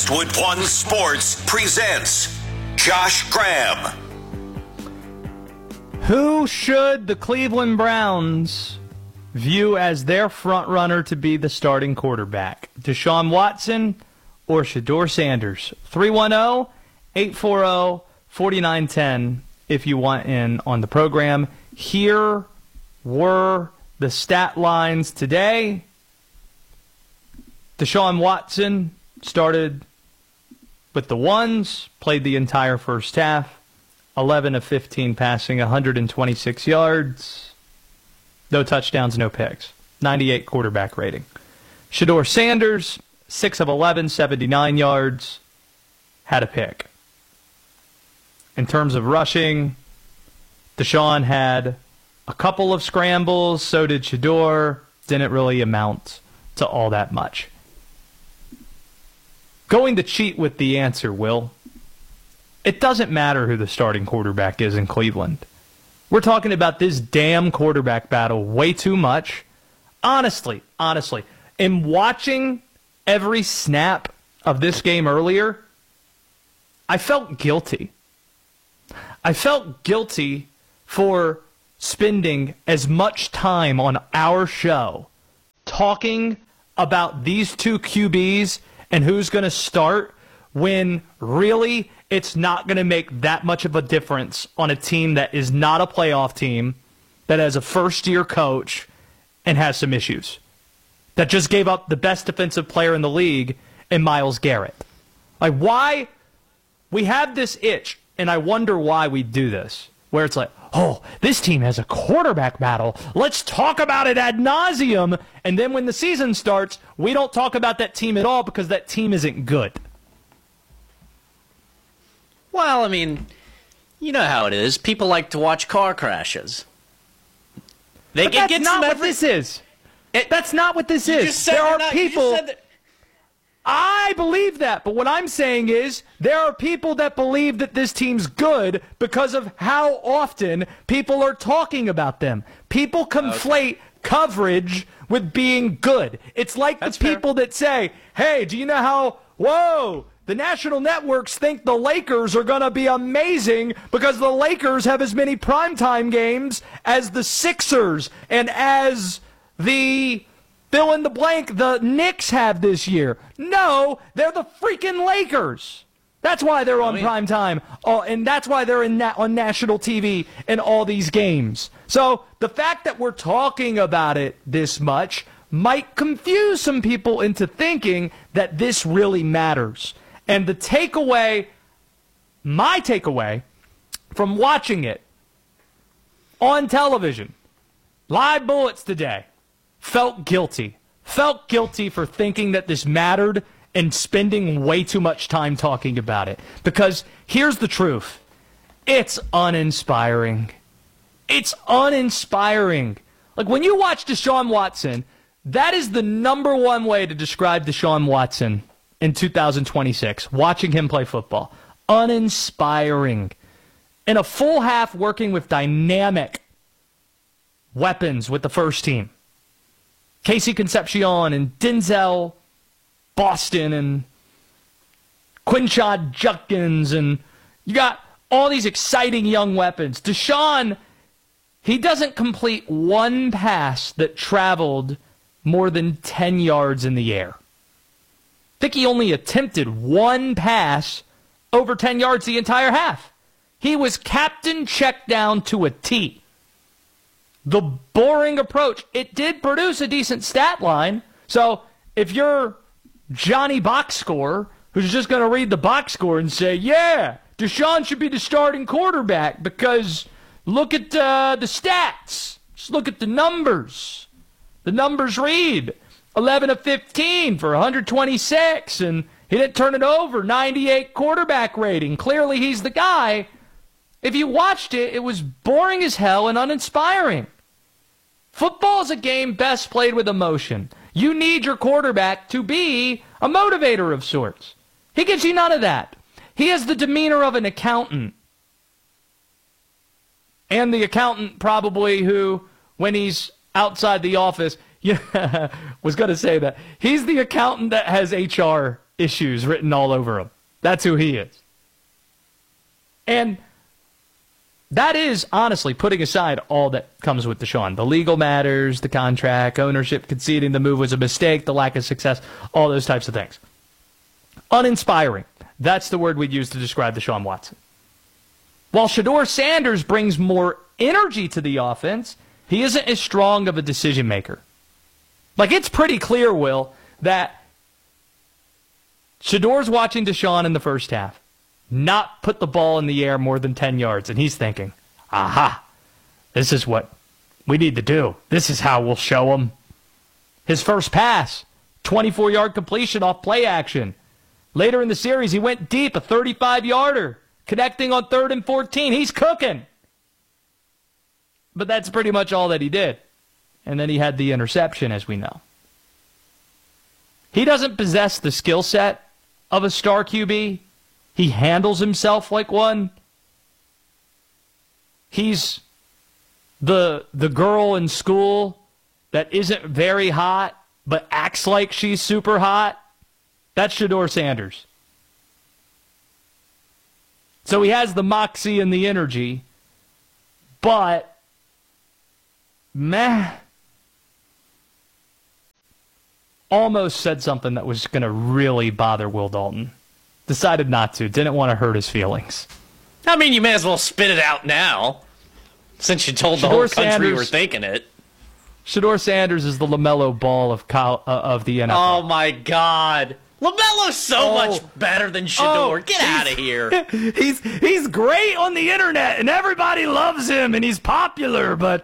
Westwood One Sports presents Josh Graham. Who should the Cleveland Browns view as their front runner to be the starting quarterback? Deshaun Watson or Shedeur Sanders? 310-840-4910 if you want in on the program. Here were the stat lines today. Deshaun Watson started with the ones, played the entire first half, 11 of 15 passing, 126 yards, no touchdowns, no picks, 98 quarterback rating. Shedeur Sanders, 6 of 11, 79 yards, had a pick. In terms of rushing, Deshaun had a couple of scrambles, so did Shedeur. Didn't really amount to all that much. Going to cheat with the answer, Will. It doesn't matter who the starting quarterback is in Cleveland. We're talking about this damn quarterback battle way too much. Honestly, in watching every snap of this game earlier, I felt guilty. I felt guilty for spending as much time on our show talking about these two QBs and who's going to start when really it's not going to make that much of a difference on a team that is not a playoff team, that has a first-year coach and has some issues, that just gave up the best defensive player in the league in Myles Garrett. Like, why? We have this itch, and I wonder why we do this, where it's like, oh, this team has a quarterback battle. Let's talk about it ad nauseum. And then when the season starts, we don't talk about that team at all because that team isn't good. Well, I mean, you know how it is. People like to watch car crashes. That's not what this is. That's not what this is. There are people. I believe that, but what I'm saying is there are people that believe that this team's good because of how often people are talking about them. People conflate coverage with being good. It's like the people that say, hey, do you know how, the national networks think the Lakers are going to be amazing because the Lakers have as many primetime games as the Sixers and as the fill in the blank the Knicks have this year. No, they're the freaking Lakers. That's why they're on prime time, and that's why they're on national TV in all these games. So the fact that we're talking about it this much might confuse some people into thinking that this really matters. And the takeaway, my takeaway from watching it on television, live bullets today, felt guilty. Felt guilty for thinking that this mattered and spending way too much time talking about it. Because here's the truth. It's uninspiring. It's uninspiring. Like, when you watch Deshaun Watson, that is the number one way to describe Deshaun Watson in 2026, watching him play football. Uninspiring. In a full half working with dynamic weapons with the first team. Casey Concepcion and Denzel Boston and Quinshad Judkins, and you got all these exciting young weapons. Deshaun, he doesn't complete one pass that traveled more than 10 yards in the air. I think he only attempted one pass over 10 yards the entire half. He was captain checked down to a T. The boring approach, it did produce a decent stat line. So if you're Johnny Box Score, who's just going to read the box score and say, yeah, Deshaun should be the starting quarterback because look at the stats. Just look at the numbers. The numbers read 11 of 15 for 126, and he didn't turn it over, 98 quarterback rating. Clearly he's the guy. If you watched it, it was boring as hell and uninspiring. Football is a game best played with emotion. You need your quarterback to be a motivator of sorts. He gives you none of that. He has the demeanor of an accountant. And the accountant probably who, when he's outside the office, was going to say that. He's the accountant that has HR issues written all over him. That's who he is. And that is, honestly, putting aside all that comes with Deshaun. The legal matters, the contract, ownership conceding the move was a mistake, the lack of success, all those types of things. Uninspiring. That's the word we'd use to describe Deshaun Watson. While Shedeur Sanders brings more energy to the offense, he isn't as strong of a decision maker. Like, it's pretty clear, Will, that Shedeur's watching Deshaun in the first half not put the ball in the air more than 10 yards, and he's thinking, aha, this is what we need to do. This is how we'll show him. His first pass, 24-yard completion off play action. Later in the series, he went deep, a 35-yarder, connecting on 3rd and 14. He's cooking. But that's pretty much all that he did. And then he had the interception, as we know. He doesn't possess the skill set of a star QB. He handles himself like one. He's the girl in school that isn't very hot, but acts like she's super hot. That's Shedeur Sanders. So he has the moxie and the energy, but almost said something that was going to really bother Will Dalton. Decided not to. Didn't want to hurt his feelings. I mean, you may as well spit it out now, since you told the whole country you were thinking it. Shedeur Sanders is the LaMelo Ball of the NFL. Oh, my God. LaMelo's so much better than Shedeur. Get out of here. He's great on the internet, and everybody loves him, and he's popular, but...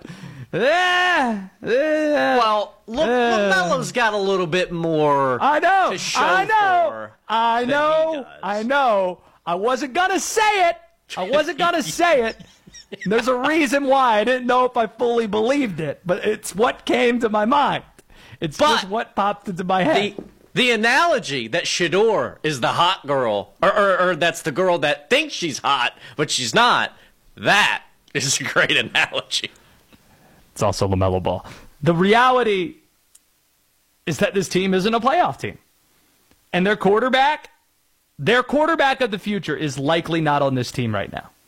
Well, LaMelo's got a little bit more to show for. I know. I wasn't going to say it. There's a reason why I didn't know if I fully believed it, but it's what came to my mind. It's just what popped into my head. The analogy that Shedeur is the hot girl, or that's the girl that thinks she's hot, but she's not, that is a great analogy. It's also LaMelo Ball. The reality is that this team isn't a playoff team. And their quarterback of the future is likely not on this team right now.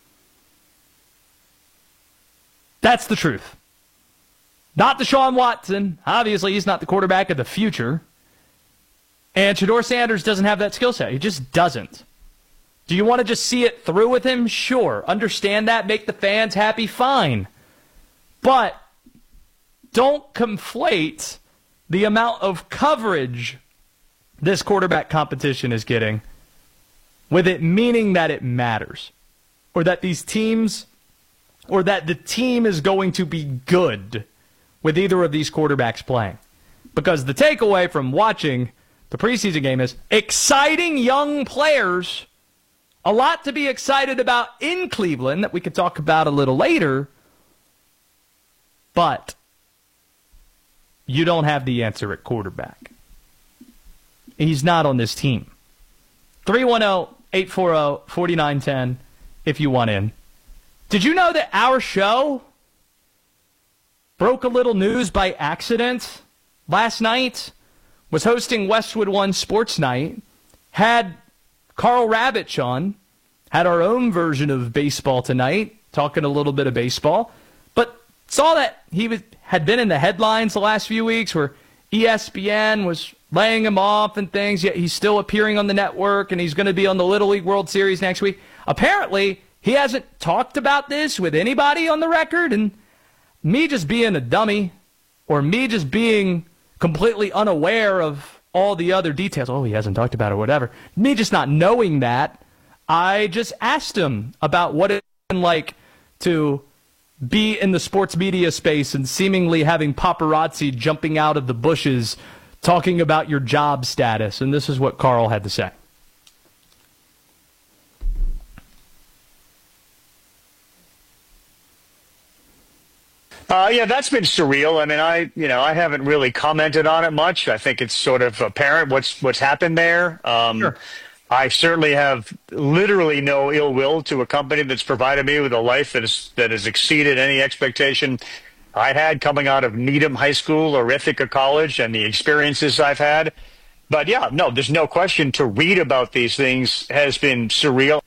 That's the truth. Not Deshaun Watson. Obviously, he's not the quarterback of the future. And Shedeur Sanders doesn't have that skill set. He just doesn't. Do you want to just see it through with him? Sure. Understand that. Make the fans happy? Fine. But don't conflate the amount of coverage this quarterback competition is getting with it meaning that it matters. Or that these teams, or that the team is going to be good with either of these quarterbacks playing. Because the takeaway from watching the preseason game is exciting young players, a lot to be excited about in Cleveland that we could talk about a little later, but you don't have the answer at quarterback. He's not on this team. 310-840-4910 if you want in. Did you know that our show broke a little news by accident last night? Was hosting Westwood One Sports Night, had Carl Ravitch on, had our own version of Baseball Tonight, talking a little bit of baseball, but saw that he had been in the headlines the last few weeks where ESPN was laying him off and things, yet he's still appearing on the network and he's going to be on the Little League World Series next week. Apparently, he hasn't talked about this with anybody on the record, and me just being a dummy or me just being completely unaware of all the other details. Oh, he hasn't talked about it or whatever. Me just not knowing that, I just asked him about what it's been like to be in the sports media space and seemingly having paparazzi jumping out of the bushes talking about your job status. And this is what Carl had to say. Yeah, that's been surreal. I mean, I haven't really commented on it much. I think it's sort of apparent what's happened there. Sure. I certainly have literally no ill will to a company that's provided me with a life that has exceeded any expectation I had coming out of Needham High School or Ithaca College, and the experiences I've had. But yeah, no, there's no question to read about these things has been surreal.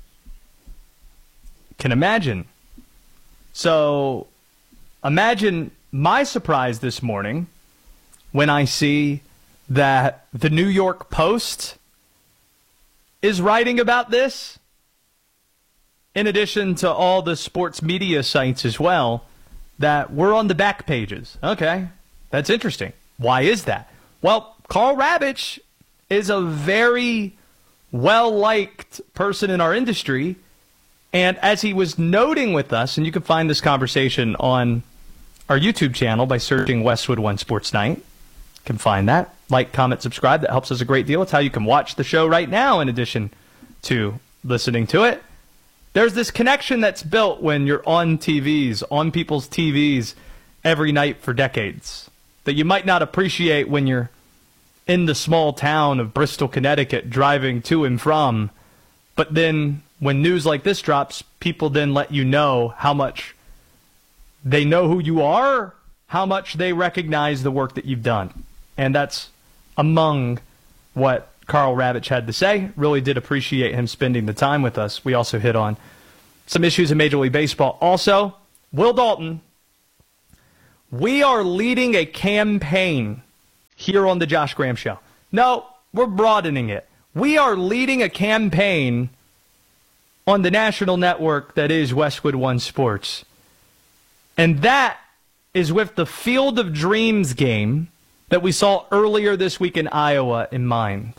Can imagine. So imagine my surprise this morning when I see that the New York Post is writing about this, in addition to all the sports media sites as well, that we're on the back pages. Okay, that's interesting. Why is that? Well, Karl Ravech is a very well-liked person in our industry, and as he was noting with us, and you can find this conversation on our YouTube channel by searching Westwood One Sports Night. You can find that. Like, comment, subscribe. That helps us a great deal. It's how you can watch the show right now in addition to listening to it. There's this connection that's built when you're on TVs, on people's TVs every night for decades, that you might not appreciate when you're in the small town of Bristol, Connecticut, driving to and from. But then when news like this drops, people then let you know how much they know who you are, how much they recognize the work that you've done. And that's among what Karl Ravech had to say. Really did appreciate him spending the time with us. We also hit on some issues in Major League Baseball. Also, Will Dalton, we are leading a campaign here on the Josh Graham Show. No, we're broadening it. We are leading a campaign on the national network that is Westwood One Sports. And that is with the Field of Dreams game that we saw earlier this week in Iowa in mind.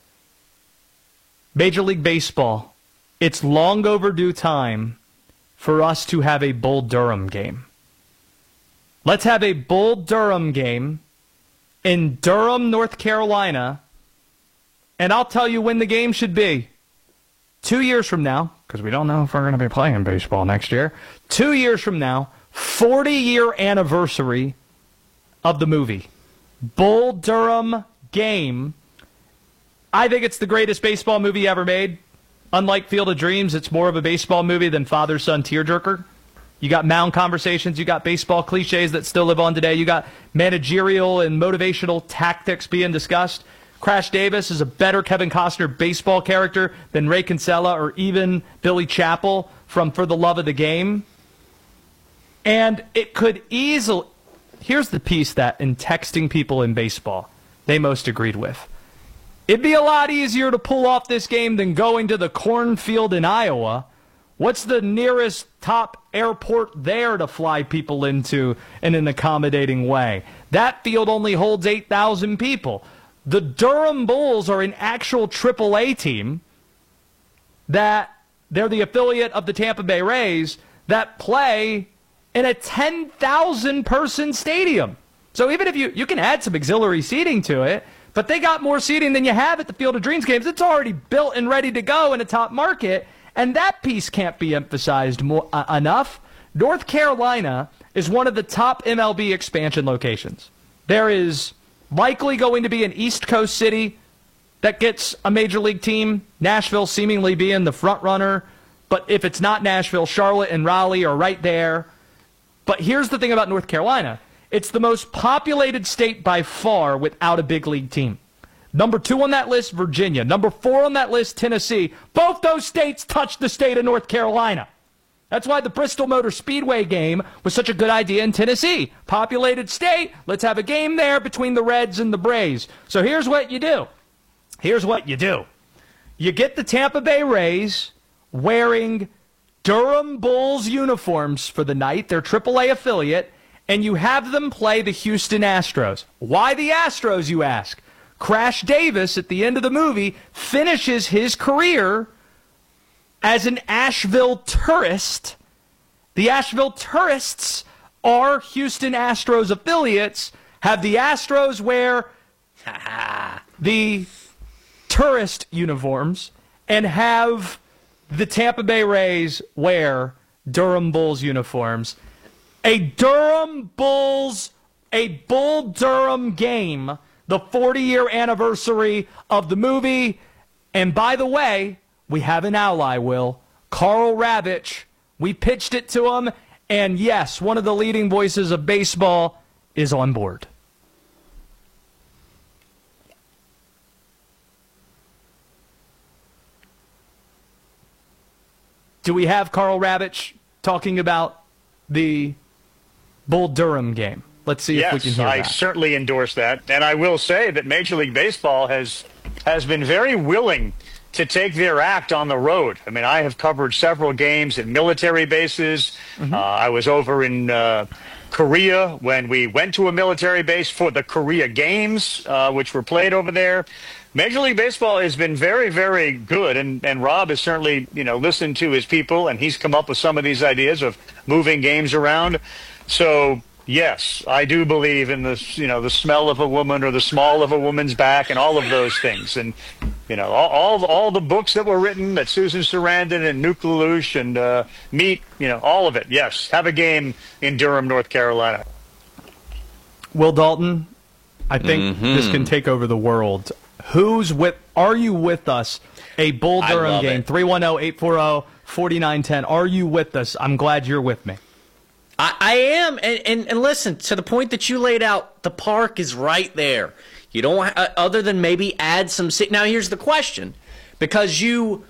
Major League Baseball, it's long overdue time for us to have a Bull Durham game. Let's have a Bull Durham game in Durham, North Carolina, and I'll tell you when the game should be. 2 years from now, because we don't know if we're going to be playing baseball next year. 2 years from now, 40-year anniversary of the movie. Bull Durham game. I think it's the greatest baseball movie ever made. Unlike Field of Dreams, it's more of a baseball movie than father-son tearjerker. You got mound conversations. You got baseball cliches that still live on today. You got managerial and motivational tactics being discussed. Crash Davis is a better Kevin Costner baseball character than Ray Kinsella or even Billy Chappell from For the Love of the Game. And it could easily... Here's the piece that in texting people in baseball they most agreed with. It'd be a lot easier to pull off this game than going to the cornfield in Iowa. What's the nearest top airport there to fly people into in an accommodating way? That field only holds 8,000 people. The Durham Bulls are an actual AAA team that they're the affiliate of the Tampa Bay Rays that play in a 10,000-person stadium. So even if you can add some auxiliary seating to it, but they got more seating than you have at the Field of Dreams games. It's already built and ready to go in a top market, and that piece can't be emphasized more enough. North Carolina is one of the top MLB expansion locations. There is likely going to be an East Coast city that gets a major league team, Nashville seemingly being the front runner. But if it's not Nashville, Charlotte and Raleigh are right there. But here's the thing about North Carolina. It's the most populated state by far without a big league team. Number 2 on that list, Virginia. Number 4 on that list, Tennessee. Both those states touch the state of North Carolina. That's why the Bristol Motor Speedway game was such a good idea in Tennessee. Populated state, let's have a game there between the Reds and the Braves. So here's what you do. You get the Tampa Bay Rays wearing Durham Bulls uniforms for the night, their AAA affiliate, and you have them play the Houston Astros. Why the Astros, you ask? Crash Davis, at the end of the movie, finishes his career as an Asheville tourist. The Asheville Tourists are Houston Astros affiliates, have the Astros wear the tourist uniforms, and have the Tampa Bay Rays wear Durham Bulls uniforms. A Bull Durham game, the 40-year anniversary of the movie. And by the way, we have an ally, Will. Karl Ravech. We pitched it to him, and yes, one of the leading voices of baseball is on board. do we have Carl Ravitch talking about the Bull Durham game? Let's see if we can hear that. Yes, I certainly endorse that. And I will say that Major League Baseball has been very willing to take their act on the road. I mean, I have covered several games at military bases. I was over in Korea when we went to a military base for the Korea Games, which were played over there. Major League Baseball has been very, very good, and Rob has certainly, listened to his people, and he's come up with some of these ideas of moving games around. So, yes, I do believe in the smell of a woman or the small of a woman's back and all of those things. And, all the books that were written, that Susan Sarandon and Nuke LaLoosh and Meat, all of it. Yes, have a game in Durham, North Carolina. Will Dalton, I think this can take over the world. Are you with us? A Bull Durham game, 310-840-4910. Are you with us? I'm glad you're with me. I am, and listen, to the point that you laid out, the park is right there. You don't, other than maybe add some. Now here's the question, because the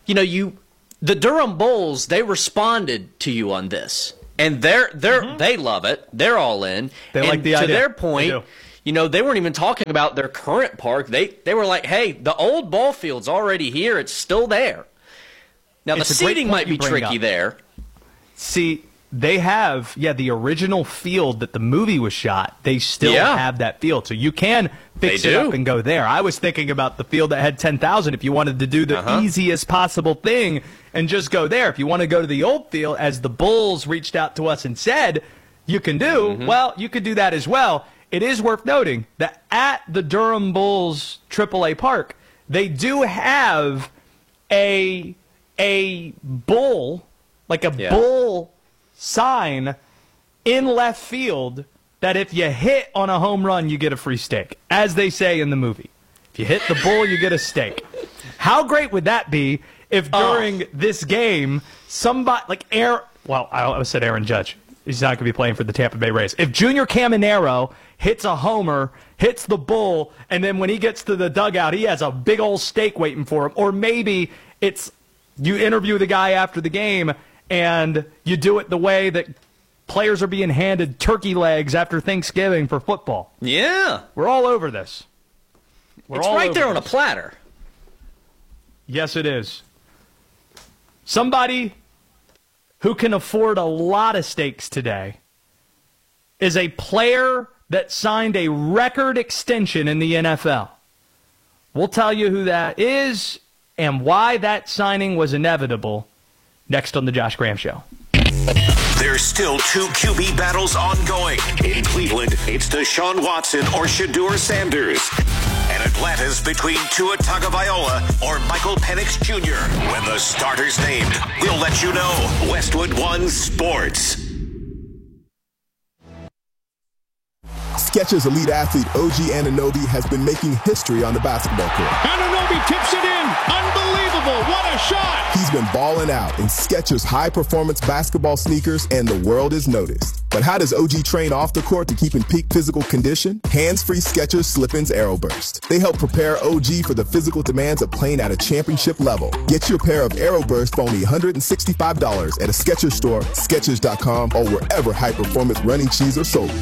Durham Bulls, they responded to you on this, and they love it. They're all in. They like the idea. To their point, they weren't even talking about their current park. They were like, hey, the old ball field's already here. It's still there. Now the seating might be tricky there. See. They have, the original field that the movie was shot. They still have that field. So you can fix it up and go there. I was thinking about the field that had 10,000 if you wanted to do the easiest possible thing and just go there. If you want to go to the old field, as the Bulls reached out to us and said, you can do, well, you could do that as well. It is worth noting that at the Durham Bulls AAA Park, they do have a bull, like a bull sign in left field that if you hit on a home run, you get a free steak, as they say in the movie. If you hit the bull, you get a steak. How great would that be if during this game, somebody like I said Aaron Judge. He's not going to be playing for the Tampa Bay Rays. If Junior Caminero hits a homer, hits the bull, and then when he gets to the dugout, he has a big old steak waiting for him. Or maybe it's you interview the guy after the game, and you do it the way that players are being handed turkey legs after Thanksgiving for football. Yeah. We're all over this. It's right there on a platter. Yes, it is. Somebody who can afford a lot of steaks today is a player that signed a record extension in the NFL. We'll tell you who that is and why that signing was inevitable next on the Josh Graham Show. There's still two QB battles ongoing. In Cleveland, it's Deshaun Watson or Shedeur Sanders. And Atlanta's between Tua Tagovailoa or Michael Penix Jr. When the starter's named, we'll let you know. Westwood One Sports. Skechers elite athlete OG Anunoby has been making history on the basketball court. Anunoby tips it in. Unbelievable. What a shot. He's been balling out in Skechers high-performance basketball sneakers, and the world has noticed. But how does OG train off the court to keep in peak physical condition? Hands-free Skechers Slip-ins Aeroburst. They help prepare OG for the physical demands of playing at a championship level. Get your pair of Aeroburst for only $165 at a Skechers store, Skechers.com, or wherever high-performance running shoes are sold.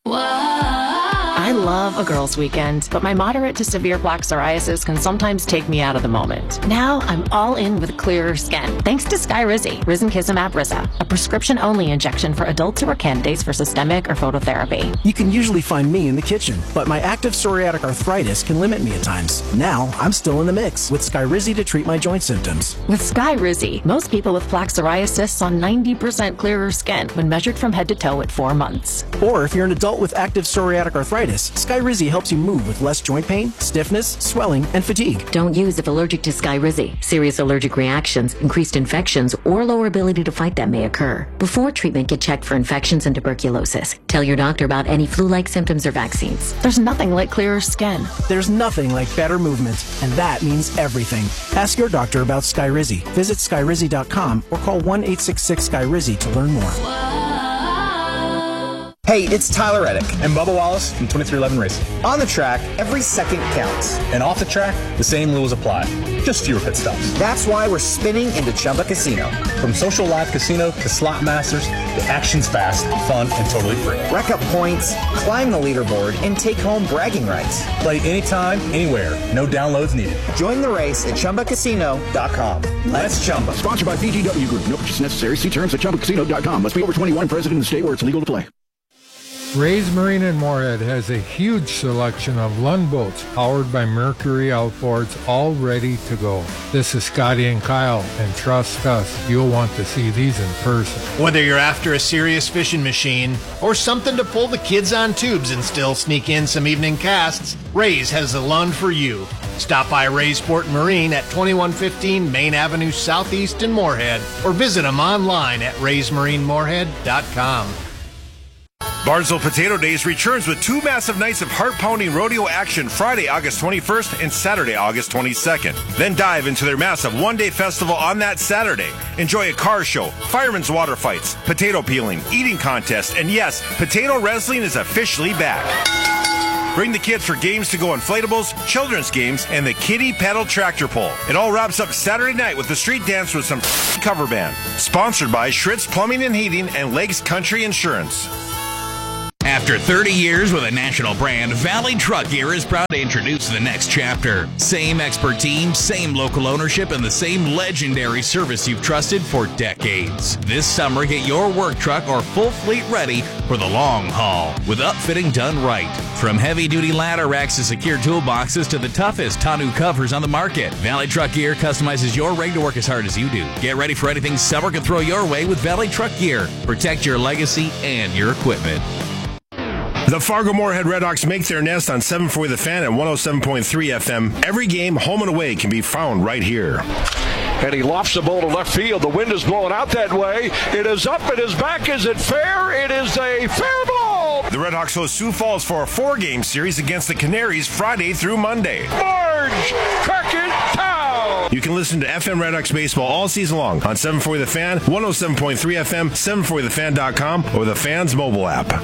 I love a girls' weekend, but my moderate to severe plaque psoriasis can sometimes take me out of the moment. Now I'm all in with clearer skin, thanks to Skyrizi, Risankizumab Risa, a prescription-only injection for adults who are candidates for systemic or phototherapy. You can usually find me in the kitchen, but my active psoriatic arthritis can limit me at times. Now I'm still in the mix with Skyrizi to treat my joint symptoms. With Skyrizi, most people with plaque psoriasis saw 90% clearer skin when measured from head to toe at 4 months. Or if you're an adult with active psoriatic arthritis, Skyrizi helps you move with less joint pain, stiffness, swelling, and fatigue. Don't use if allergic to Skyrizi. Serious allergic reactions, increased infections, or lower ability to fight them may occur. Before treatment, get checked for infections and tuberculosis. Tell your doctor about any flu-like symptoms or vaccines. There's nothing like clearer skin. There's nothing like better movement, and that means everything. Ask your doctor about Skyrizi. Visit Skyrizi.com or call 1-866-SKYRIZI to learn more. Hey, it's Tyler Reddick. And Bubba Wallace from 2311 Racing. On the track, every second counts. And off the track, the same rules apply. Just fewer pit stops. That's why we're spinning into Chumba Casino. From social live casino to slot masters, the action's fast, fun, and totally free. Rack up points, climb the leaderboard, and take home bragging rights. Play anytime, anywhere. No downloads needed. Join the race at ChumbaCasino.com. Let's Chumba. Sponsored by VGW Group. No purchase necessary. See terms at ChumbaCasino.com. Must be over 21, present in the state where it's legal to play. Ray's Marine in Moorhead has a huge selection of Lund boats powered by Mercury outboards, all ready to go. This is Scotty and Kyle, and trust us, you'll want to see these in person. Whether you're after a serious fishing machine or something to pull the kids on tubes and still sneak in some evening casts, Ray's has the Lund for you. Stop by Ray's Sport Marine at 2115 Main Avenue Southeast in Moorhead, or visit them online at raysmarinemoorhead.com. Barnesville Potato Days returns with 2 massive nights of heart-pounding rodeo action Friday, August 21st and Saturday, August 22nd. Then dive into their massive one-day festival on that Saturday. Enjoy a car show, firemen's water fights, potato peeling, eating contest, and yes, potato wrestling is officially back. Bring the kids for games to go inflatables, children's games, and the kiddie paddle tractor pull. It all wraps up Saturday night with the street dance with some cover band. Sponsored by Schritz Plumbing and Heating and Lakes Country Insurance. After 30 years with a national brand, Valley Truck Gear is proud to introduce the next chapter. Same expert team, same local ownership, and the same legendary service you've trusted for decades. This summer, get your work truck or full fleet ready for the long haul with upfitting done right. From heavy-duty ladder racks to secure toolboxes to the toughest tonneau covers on the market, Valley Truck Gear customizes your rig to work as hard as you do. Get ready for anything summer can throw your way with Valley Truck Gear. Protect your legacy and your equipment. The Fargo-Moorhead Redhawks make their nest on 740 The Fan at 107.3 FM. Every game, home and away, can be found right here. And he lofts the ball to left field. The wind is blowing out that way. It is up, it is back. Is it fair? It is a fair ball. The Redhawks host Sioux Falls for a 4-game series against the Canaries Friday through Monday. Marge Crockett-Town. You can listen to FM Redhawks baseball all season long on 740 The Fan, 107.3 FM, 740thefan.com, or the Fan's mobile app.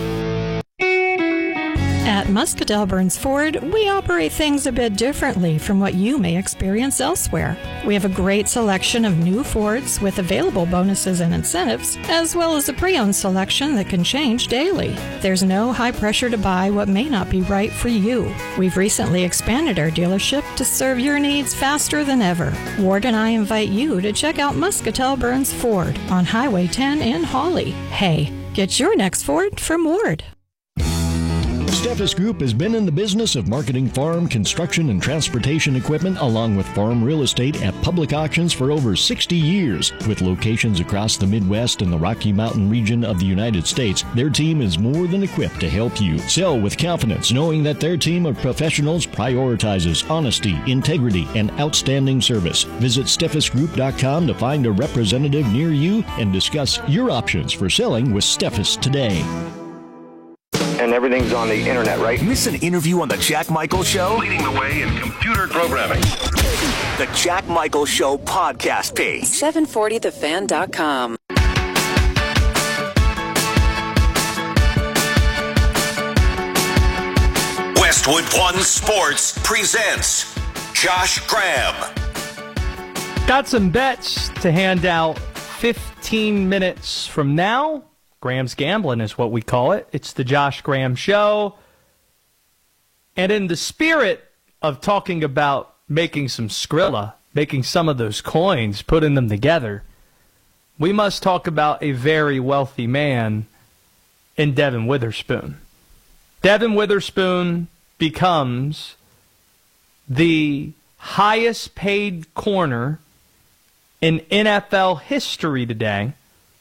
At Muscatel Burns Ford, we operate things a bit differently from what you may experience elsewhere. We have a great selection of new Fords with available bonuses and incentives, as well as a pre-owned selection that can change daily. There's no high pressure to buy what may not be right for you. We've recently expanded our dealership to serve your needs faster than ever. Ward and I invite you to check out Muscatel Burns Ford on Highway 10 in Hawley. Hey, get your next Ford from Ward. Steffes Group has been in the business of marketing farm, construction, and transportation equipment along with farm real estate at public auctions for over 60 years. With locations across the Midwest and the Rocky Mountain region of the United States, their team is more than equipped to help you sell with confidence, knowing that their team of professionals prioritizes honesty, integrity, and outstanding service. Visit SteffesGroup.com to find a representative near you and discuss your options for selling with Steffes today. And everything's on the internet, right? Miss an interview on The Jack Michael Show? Leading the way in computer programming. The Jack Michael Show podcast page. 740thefan.com. Westwood One Sports presents Josh Graham. Got some bets to hand out 15 minutes from now. Graham's Gambling is what we call it. It's the Josh Graham Show. And in the spirit of talking about making some Skrilla, making some of those coins, putting them together, we must talk about a very wealthy man in Devin Witherspoon. Devin Witherspoon becomes the highest paid corner in NFL history today.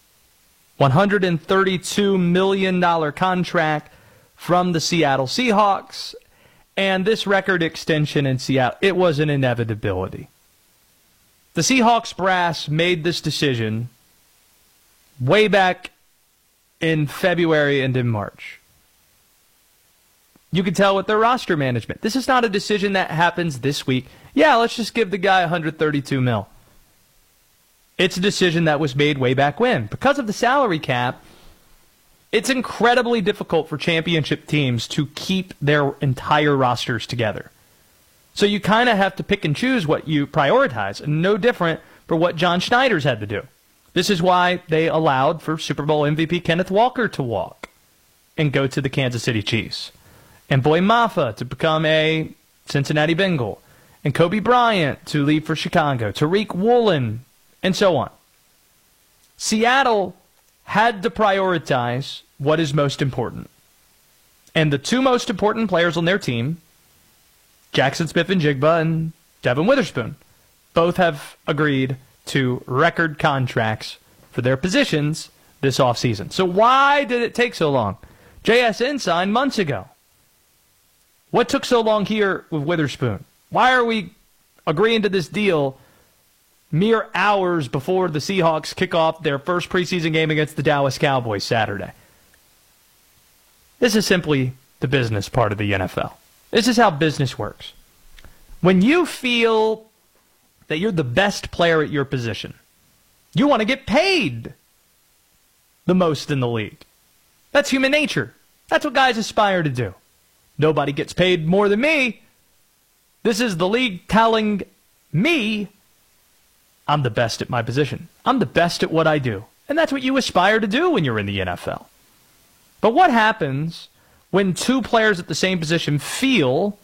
$132 million contract from the Seattle Seahawks, and this record extension in Seattle, it was an inevitability. The Seahawks brass made this decision way back in February and in March. You can tell with their roster management. This is not a decision that happens this week. Yeah, let's just give the guy $132 million. It's a decision that was made way back when. Because of the salary cap, It's incredibly difficult for championship teams to keep their entire rosters together. So you kind of have to pick and choose what you prioritize, and no different for what John Schneider's had to do. This is why they allowed for Super Bowl MVP Kenneth Walker to walk and go to the Kansas City Chiefs, and Boy Mafa to become a Cincinnati Bengal, and Kobe Bryant to leave for Chicago, Tariq Woolen, and so on. Seattle had to prioritize what is most important. And the two most important players on their team, Jackson Smith-Njigba and Devin Witherspoon, both have agreed to record contracts for their positions this offseason. So why did it take so long? JSN signed months ago. What took so long here with Witherspoon? Why are we agreeing to this deal mere hours before the Seahawks kick off their first preseason game against the Dallas Cowboys Saturday? This is simply the business part of the NFL. This is how business works. When you feel that you're the best player at your position, you want to get paid the most in the league. That's human nature. That's what guys aspire to do. Nobody gets paid more than me. This is the league telling me I'm the best at my position. I'm the best at what I do. And that's what you aspire to do when you're in the NFL. But what happens when two players at the same position feel